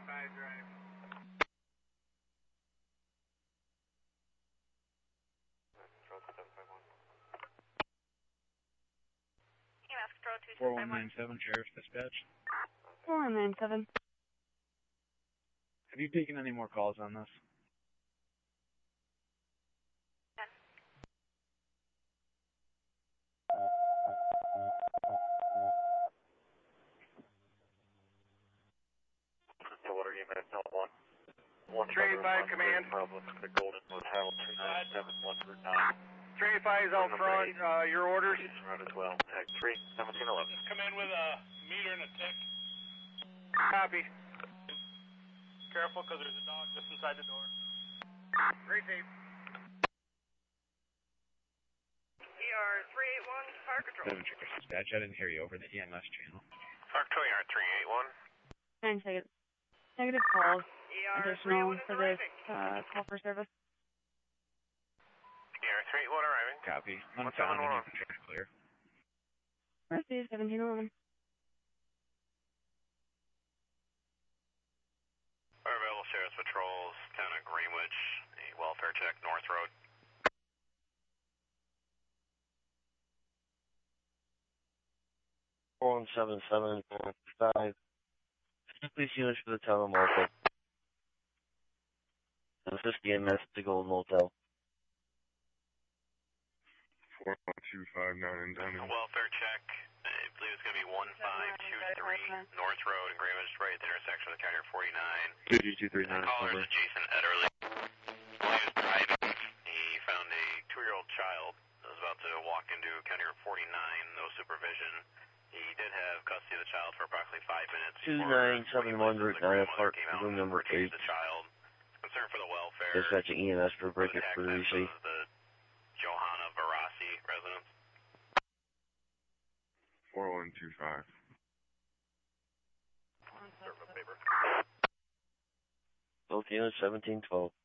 Control 4197, Sheriff's Dispatch. 4197. Have you taken any more calls on this? Water unit, 1. 385 command. The Golden Motel, 2971 Route 9. 385 is out front, your orders? Route as well, tag 3, 1711. Just come in with a meter and a tick. Copy. Careful, because there's a dog just inside the door. Receive. ER 381, fire control. 7 Sheriff's Dispatch, I didn't hear you over the EMS channel. Fire control, ER 381. 9 seconds. Negative calls. ER Additional 381 for this call for service. ER 381 arriving. Copy. Unfound and you can check clear. Mercy, 1711. Fire available Sheriff's Patrols, town of Greenwich, a welfare check, North Road. One 7775. Police units for the town of Malta. Assist the EMS to Golden Motel. 41259 and down. Welfare check. I believe it's going to be 1523 North Road in Greenwich, right at the intersection with County 49. 2239. Caller is Jason Ederly. While he was driving, he found a 2-year-old child that was about to walk into County 49, no supervision. He did have custody of the child for approximately 5 minutes. 2971 Route 9 apart, room number 8. The child. Concern for the welfare. Dispatching EMS for breaker for receipt. The Johanna Barassi residence. 4125. Both units 1712.